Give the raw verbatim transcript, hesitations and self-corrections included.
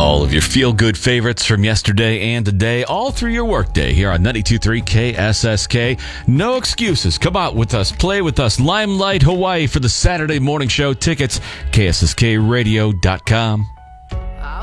All of your feel-good favorites from yesterday and today, all through your workday here on ninety-two point three K S S K. No excuses. Come out with us. Play with us. Limelight, Hawaii for the Saturday morning show. Tickets, K S S K radio dot com.